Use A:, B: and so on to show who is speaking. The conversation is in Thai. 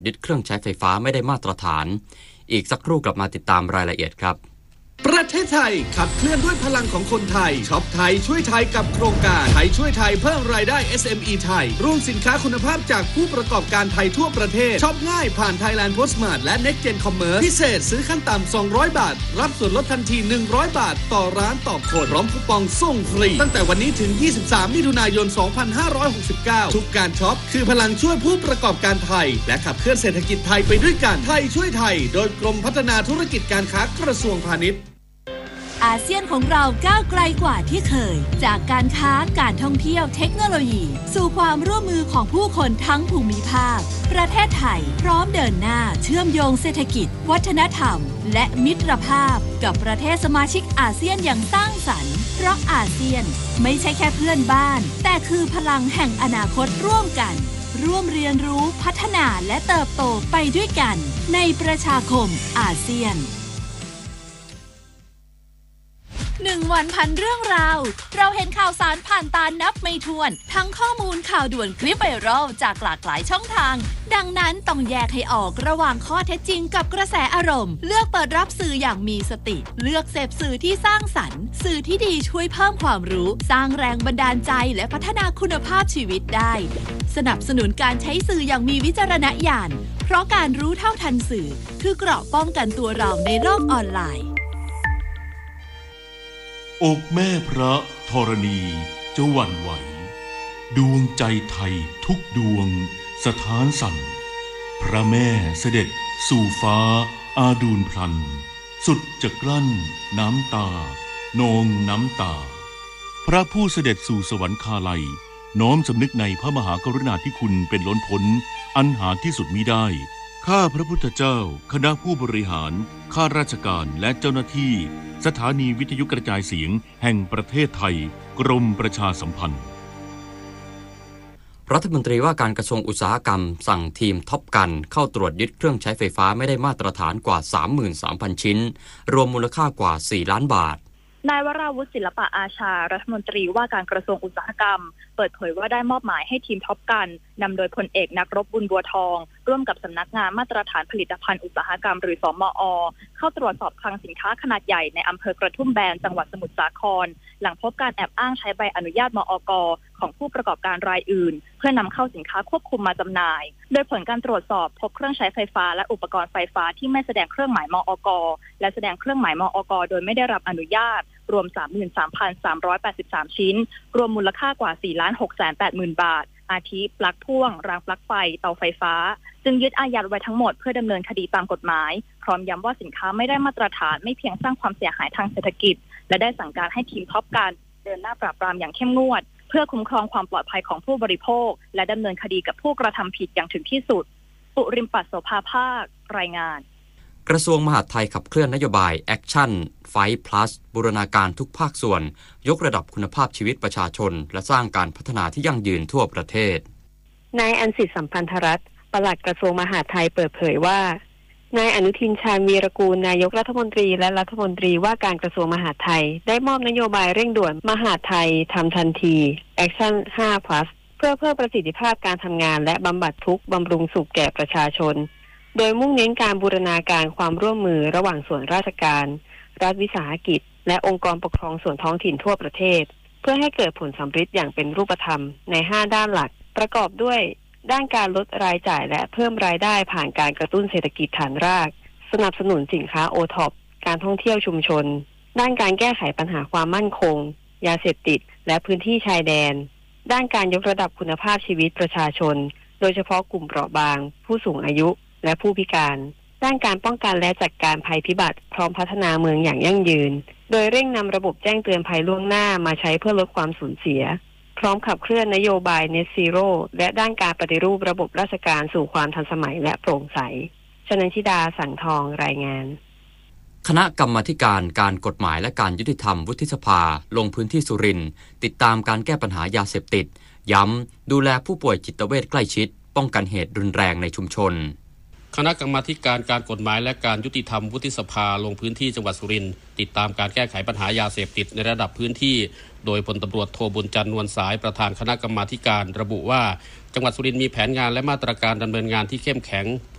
A: ยึดเครื่องใช้ไฟฟ้าไม่ได้มาตรฐานอีกสักครู่กลับมาติดตามรายละเอียดครับ
B: ประเทศไทยขับเคลื่อนด้วยพลังของคนไทยช็อปไทยช่วยไทยกับโครงการไทยช่วยไทยเพิ่มรายได้ SME ไทยร่วมสินค้าคุณภาพจากผู้ประกอบการไทยทั่วประเทศช็อปง่ายผ่าน Thailand Postmart และ Next Gen Commerce พิเศษซื้อขั้นต่ำ200 บาทรับส่วนลดทันที100 บาทต่อร้านต่อคนพร้อมคูปองส่งฟรีตั้งแต่วันนี้ถึง23มิถุนายน2569ทุกการช็อปคือพลังช่วยผู้ประกอบการไทยและขับเคลื่อนเศรษฐกิจไทยไปด้วยกันไทยช่วยไทยโดยกรมพัฒนาธุรกิจการค้ากระทรวงพาณิชย์
C: อาเซียนของเราก้าวไกลกว่าที่เคยจากการค้าการท่องเที่ยวเทคโนโลยีสู่ความร่วมมือของผู้คนทั้งภูมิภาคประเทศไทยพร้อมเดินหน้าเชื่อมโยงเศรษฐกิจวัฒนธรรมและมิตรภาพกับประเทศสมาชิกอาเซียนอย่างสร้างสรรค์เพราะอาเซียนไม่ใช่แค่เพื่อนบ้านแต่คือพลังแห่งอนาคตร่วมกันร่วมเรียนรู้พัฒนาและเติบโตไปด้วยกันในประชาคมอาเซียน1 วันพันเรื่องราวเราเห็นข่าวสารผ่านตานับไม่ถ้วนทั้งข้อมูลข่าวด่วนคลิปไวรัลจากหลากหลายช่องทางดังนั้นต้องแยกให้ออกระหว่างข้อเท็จจริงกับกระแสอารมณ์เลือกเปิดรับสื่ออย่างมีสติเลือกเสพสื่อที่สร้างสรรค์สื่อที่ดีช่วยเพิ่มความรู้สร้างแรงบันดาลใจและพัฒนาคุณภาพชีวิตได้สนับสนุนการใช้สื่ออย่างมีวิจารณญาณเพราะการรู้เท่าทันสื่อคือเกราะป้องกันตัวเราในโลกออนไลน์
D: อกแม่พระธรณีจะหวั่นไหวดวงใจไทยทุกดวงสถานสั่นพระแม่เสด็จสู่ฟ้าอาดูลพลันสุดจะกลั้นน้ำตานองน้ำตาพระผู้เสด็จสู่สวรรคาลัยน้อมสำนึกในพระมหากรุณาธิคุณเป็นล้นพ้นอันหาที่สุดมิได้ข้าพระพุทธเจ้าคณะผู้บริหารข้าราชการและเจ้าหน้าที่สถานีวิทยุกระจายเสียงแห่งประเทศไทยกรมประชาสัมพันธ์
A: รัฐมนตรีว่าการกระทรวงอุตสาหกรรมสั่งทีมท็อปกันเข้าตรวจยึดเครื่องใช้ไฟฟ้าไม่ได้มาตรฐานกว่า 33,000 ชิ้นรวมมูลค่ากว่า4ล้านบาท
E: นายวราวุฒิศิลปะอาชารัฐมนตรีว่าการกระทรวงอุตสาหกรรมเปิดเผยว่าได้มอบหมายให้ทีมท็อปกันนำโดยพลเอกนักรบบุญบัวทองร่วมกับสำนักงานมาตรฐานผลิตภัณฑ์อุตสาหกรรมหรือสมอ.เข้าตรวจสอบคลังสินค้าขนาดใหญ่ในอำเภอกระทุ่มแบนจังหวัดสมุทรสาครหลังพบการแอบอ้างใช้ใบอนุญาตมอก.ของผู้ประกอบการรายอื่นเพื่อนำเข้าสินค้าควบคุมมาจำหน่ายโดยผลการตรวจสอบพบเครื่องใช้ไฟฟ้าและอุปกรณ์ไฟฟ้าที่ไม่แสดงเครื่องหมายมอก.และแสดงเครื่องหมายมอก.โดยไม่ได้รับอนุญาตรวม 33,383 ชิ้นรวมมูลค่ากว่า 4,680,000 บาทอาทิปลั๊กพ่วงรางปลั๊กไฟเตาไฟฟ้าจึงยึดอายัดไว้ทั้งหมดเพื่อดำเนินคดีตามกฎหมายพร้อมย้ำว่าสินค้าไม่ได้มาตรฐานไม่เพียงสร้างความเสียหายทางเศรษฐกิจและได้สั่งการให้ทีมท็อปการเดินหน้าปราบปรามอย่างเข้มงวดเพื่อคุ้มครองความปลอดภัยของผู้บริโภคและดำเนินคดีกับผู้กระทำผิดอย่างถึงที่สุดปุริมปัสโสภาภาครายงาน
A: กระทรวงมหาดไทยขับเคลื่อนนโยบาย Action Fight Plus บูรณาการทุกภาคส่วนยกระดับคุณภาพชีวิตประชาชนและสร้างการพัฒนาที่ยั่งยืนทั่วประเทศ
F: นายอัญสิทธิ์สัมพันธรัตน์ปลัดกระทรวงมหาดไทยเปิดเผยว่านายอนุทินชาญวีรกูลนายกรัฐมนตรีและรัฐมนตรีว่าการกระทรวงมหาดไทยได้มอบนโยบายเร่งด่วนมหาดไทยทำทันที Action 5 Plus เพื่อเพิ่มประสิทธิภาพการทำงานและบำบัดทุกข์บำรุงสุขแก่ประชาชนโดยมุ่งเน้นการบูรณาการความร่วมมือระหว่างส่วนราชการรัฐวิสาหกิจและองค์กรปกครองส่วนท้องถิ่นทั่วประเทศเพื่อให้เกิดผลสำฤทธิ์อย่างเป็นรูปธรรมใน5ด้านหลักประกอบด้วยด้านการลดรายจ่ายและเพิ่มรายได้ผ่านการกระตุ้นเศรษฐกิจฐานรากสนับสนุนสินค้า OTOP การท่องเที่ยวชุมชนด้านการแก้ไขปัญหาความมั่นคงยาเสพติดและพื้นที่ชายแดนด้านการยกระดับคุณภาพชีวิตประชาชนโดยเฉพาะกลุ่มเปราะบางผู้สูงอายุและผู้พิการด้านการป้องกันและจัดการภัยพิบัติพร้อมพัฒนาเมืองอย่างยั่งยืนโดยเร่งนำระบบแจ้งเตือนภัยล่วงหน้ามาใช้เพื่อลดความสูญเสียพร้อมขับเคลื่อนนโยบาย Net Zero และด้านการปฏิรูประบบราชการสู่ความทันสมัยและโปร่งใสชนันชิดาสังทองรายงาน
A: คณะกรรมาธิการการกฎหมายและการยุติธรรมวุฒิสภาลงพื้นที่สุรินทร์ติดตามการแก้ปัญหายาเสพติดย้ำดูแลผู้ป่วยจิตเวชใกล้ชิดป้องกันเหตุรุนแรงในชุมชน
G: คณะกรรมาการการกฎหมายและการยุติธรรมวุฒิสภาลงพื้นที่จังหวัดสุรินทร์ติดตามการแก้ไขปัญหายาเสพติดในระดับพื้นที่โดยพลตำรวจโทบุญจันทร์นวลสายประธานคณะกรรมาการระบุว่าจังหวัดสุรินทร์มีแผนงานและมาตรการดำเนินงานที่เข้มแข็ง